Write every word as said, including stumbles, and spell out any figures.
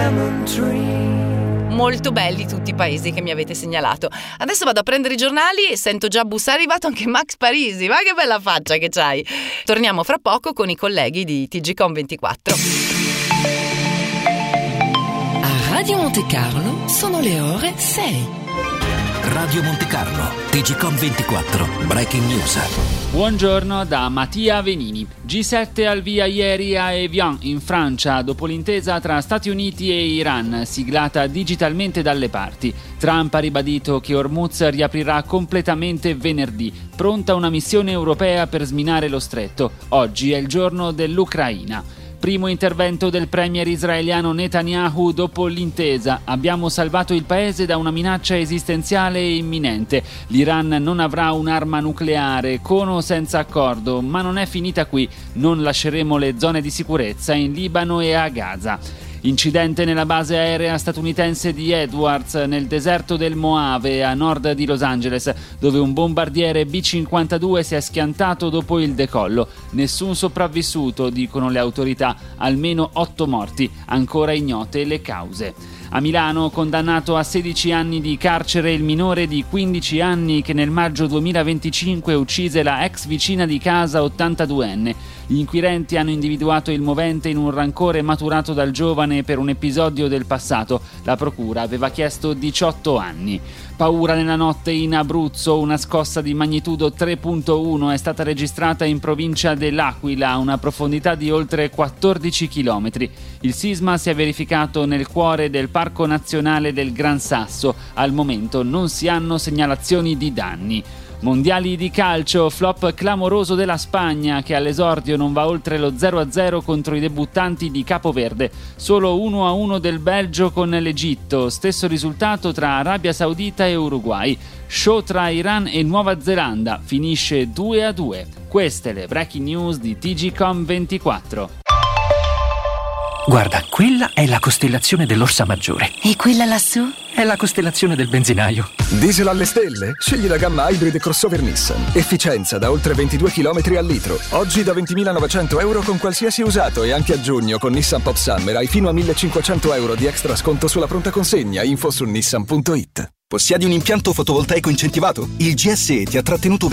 Molto belli tutti i paesi che mi avete segnalato. Adesso vado a prendere i giornali e sento già bussare, è arrivato anche Max Parisi. Ma che bella faccia che c'hai. Torniamo fra poco con i colleghi di T G Com ventiquattro. A Radio Monte Carlo sono le ore sei. Radio Monte Carlo, T G Com ventiquattro, Breaking News. Buongiorno da Mattia Venini. G sette al via ieri a Evian, in Francia, dopo l'intesa tra Stati Uniti e Iran, siglata digitalmente dalle parti. Trump ha ribadito che Hormuz riaprirà completamente venerdì, pronta una missione europea per sminare lo stretto. Oggi è il giorno dell'Ucraina. Primo intervento del premier israeliano Netanyahu dopo l'intesa. Abbiamo salvato il paese da una minaccia esistenziale e imminente. L'Iran non avrà un'arma nucleare, con o senza accordo, ma non è finita qui. Non lasceremo le zone di sicurezza in Libano e a Gaza. Incidente nella base aerea statunitense di Edwards nel deserto del Mojave a nord di Los Angeles, dove un bombardiere B cinquantadue si è schiantato dopo il decollo. Nessun sopravvissuto, dicono le autorità, almeno otto morti, ancora ignote le cause. A Milano, condannato a sedici anni di carcere il minore di quindici anni che nel maggio duemilaventicinque uccise la ex vicina di casa ottantaduenne. Gli inquirenti hanno individuato il movente in un rancore maturato dal giovane per un episodio del passato. La procura aveva chiesto diciotto anni. Paura nella notte in Abruzzo, una scossa di magnitudo tre virgola uno è stata registrata in provincia dell'Aquila a una profondità di oltre quattordici chilometri. Il sisma si è verificato nel cuore del Parco Nazionale del Gran Sasso. Al momento non si hanno segnalazioni di danni. Mondiali di calcio, flop clamoroso della Spagna che all'esordio non va oltre lo zero a zero contro i debuttanti di Capoverde. Solo uno a uno del Belgio con l'Egitto, stesso risultato tra Arabia Saudita e Uruguay. Show tra Iran e Nuova Zelanda, finisce due a due. Queste le breaking news di T G Com ventiquattro. Guarda, quella è la costellazione dell'Orsa Maggiore. E quella lassù? È la costellazione del benzinaio. Diesel alle stelle? Scegli la gamma Hybrid crossover Nissan. Efficienza da oltre ventidue chilometri al litro. Oggi da ventimilanovecento euro con qualsiasi usato e anche a giugno con Nissan Pop Summer hai fino a millecinquecento euro di extra sconto sulla pronta consegna. Info su nissan punto it. Possiedi un impianto fotovoltaico incentivato? Il G S E ti ha trattenuto